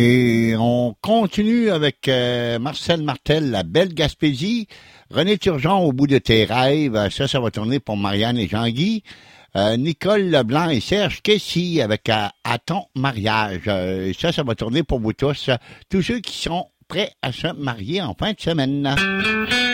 Et on continue avec Marcel Martel, La Belle Gaspésie. René Turgeon, Au bout de tes rêves. Ça va tourner pour Marianne et Jean-Guy. Nicole Leblanc et Serge Kessy avec à ton mariage. Ça va tourner pour vous tous. Tous ceux qui sont prêts à se marier en fin de semaine.